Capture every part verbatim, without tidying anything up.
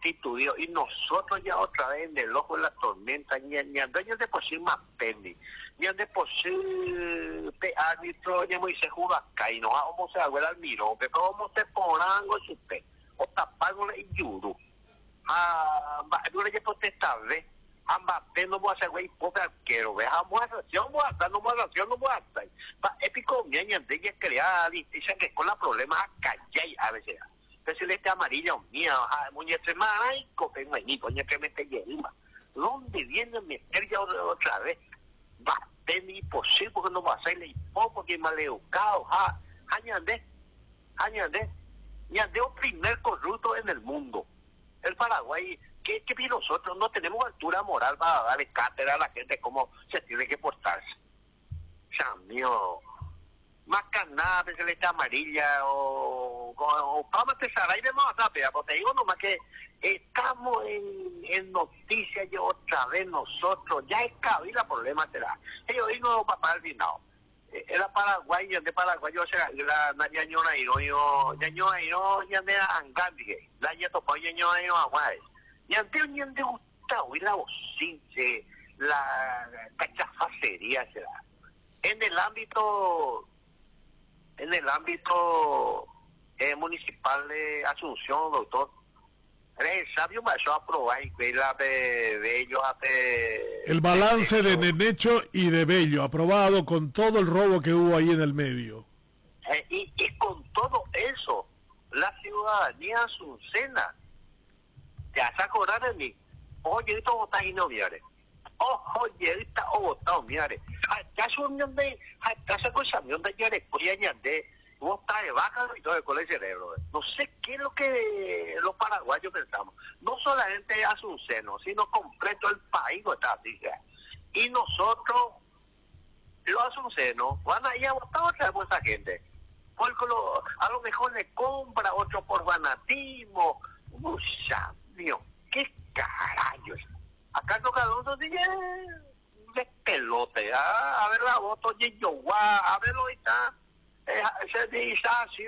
destituido y nosotros ya otra vez en el ojo de la tormenta, ni ni andaño de por sí más pendi, ni de por sí pe árbitro, ni Moisés Jubacay, no vamos a ver al miro, pero cómo se porango supe, o tapago la yuru, ah, yo le llevo testable, ambas no voy a hacer güey poca arquero, vamos a hacer, no voy a hacer, no voy a hacer, no voy a hacer, pa épico, ni ni de ella crear, dicen que con la problema callay a veces. Celeste amarilla mía, muñeca semana y copen ahí, coña que me te lleva. ¿Dónde viene a meter ya otra vez? Va a tener imposible porque no va a hacerle poco que mal educado, ja, añade, añade, añade un primer corrupto en el mundo. El Paraguay, que, que nosotros no tenemos altura moral para darle cátedra a la gente cómo se tiene que portarse. O sea, mío, más canada, celeste amarilla o, o, o Pama Tesaray de Mazapea, porque te digo nomás que estamos en, en noticias y otra vez nosotros, ya es cabida problema será. Ellos digo papá al final, era Paraguay, de Paraguay, yo sea, la Nañona y yo, Nañona y yo, ya de Angandie, la ya topó Nañona y yo aguay. Y ante un de Gustavo y la bocinche, la cachafacería será. En el ámbito en el ámbito eh, municipal de Asunción, doctor, el sabio me ha aprobado y la de Bello hace... El balance de Nenecho y de Bello, aprobado con todo el robo que hubo ahí en el medio. Eh, y, y con todo eso, la ciudadanía asuncena, ya se acordaron de mí, oye, esto vota y no viare. Oye, esta votado, mire, ya son de, ya se cosa de yare, pues ya de, vota de vaca y todo con el cerebro. No sé qué es lo que los paraguayos pensamos. No solamente Azuceno, sino completo el país no está así. Y nosotros, los azucenos, van a ir a votar otra vez a esa gente. Porque lo, a lo mejor le compra otro por fanatismo. Mucha, mío, qué carajo. Acá toca dos días de pelote, a, a ver la voto de Yoguá, a ver lo que está, eh, se dice así,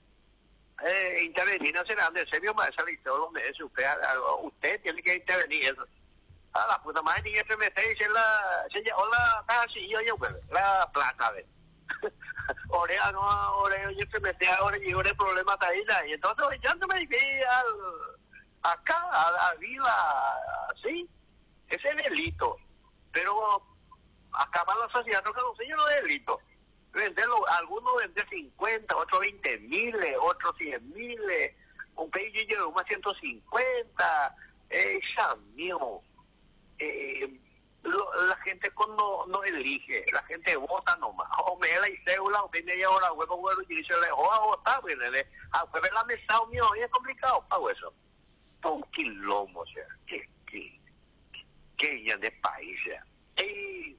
eh, intervenir, no será de serio, más salir todos los meses, usted, usted tiene que intervenir, a la puta madre, tiene que meter y se la, se llama, hola, casi yo, yo, la plata, ve. Orea, no, orea, yo se mete ahora y ahora el problema está ahí, y entonces yo no me dije al, acá, a la vida, así. Ese es delito, pero acabar la sociedad no que no es delito. Venderlo, algunos venden cincuenta, otros veinte mil, otros cien mil, un país lleva más ciento cincuenta, eh, mío, eh, lo, la gente no, no elige, la gente vota nomás, o me da la cédula, o me da la huevo, huevo, y dice, le voy a votar, pues, a ver la mesa, mío, es complicado, pago eso. Todo un quilombo, o sea, que, que, que ya de país, y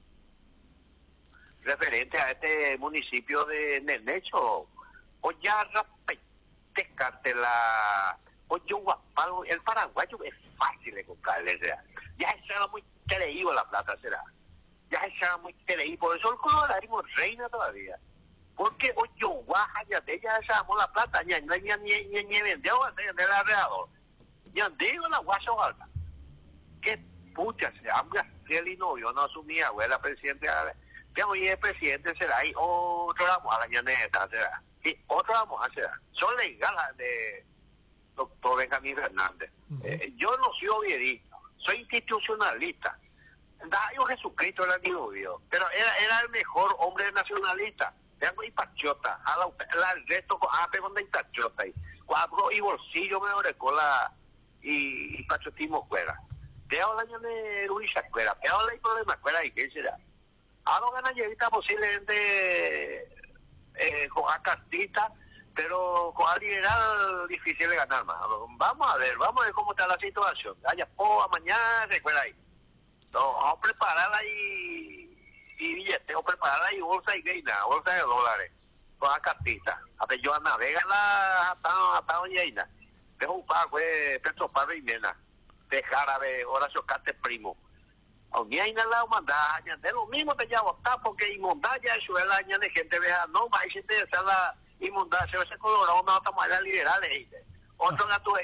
referente a este municipio de Nenecho, o ya descarte la, o yo guapalo, el paraguayo es fácil de comprarle, será. Ya será muy creíble la plata, será. Ya será muy creíble, por eso el colorarismo reina todavía. Porque o yo guaja ya de ella sabemos la plata, ya no hay ni ni ni vendió a del alrededor. Ya digo la guasa alta. Que pucha, se habla el novio no asumía, abuela presidente, que hoy el presidente será ahí, otro vamos a la ñaneta, será. Y otro vamos a hacer. Son legales de doctor Benjamín Fernández. Uh-huh. eh, yo no soy obviedista, soy institucionalista. Dayo Jesucristo era mi obvio, pero era, era el mejor hombre nacionalista. Tengo y pachota, a la, la el resto, a pegón de pachota, y cuadro y bolsillo me orecó la, y, y pachotismo fuera. Te habla de Luis Escuela, te habla de problema escuela y qué será. A lo ganan llevita posiblemente eh, con a cartita, pero con a liberal difícil de ganar más. Vamos a ver, vamos a ver cómo está la situación. Haya poa mañana, recuerda ahí. No, vamos a prepararla y, y billetes, vamos a prepararla y bolsa y gaina, bolsa de dólares, con a cartita. A ver, yo navega la hasta hasta Doña dejo un pago, pues, Petro Pablo y Mena. De Jarabe, Horacio Cate Primo. Aunque hay nada mandar, de lo mismo te ya votar porque inmundar ya eso es la año de gente vea, no, va a gente de la inmundar, se va a ser colorado, no estamos allá liberales, otro gato